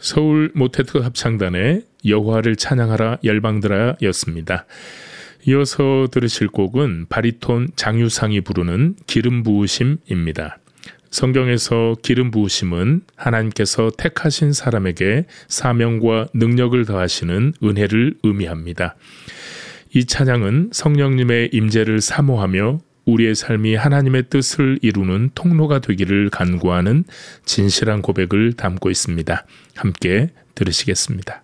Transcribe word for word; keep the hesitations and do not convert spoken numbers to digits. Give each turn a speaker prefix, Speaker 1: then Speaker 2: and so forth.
Speaker 1: 서울 모테트 합창단의 여호와를 찬양하라 열방들아 였습니다. 이어서 들으실 곡은 바리톤 장유상이 부르는 기름 부으심입니다. 성경에서 기름 부으심은 하나님께서 택하신 사람에게 사명과 능력을 더하시는 은혜를 의미합니다. 이 찬양은 성령님의 임재를 사모하며 우리의 삶이 하나님의 뜻을 이루는 통로가 되기를 간구하는 진실한 고백을 담고 있습니다. 함께 들으시겠습니다.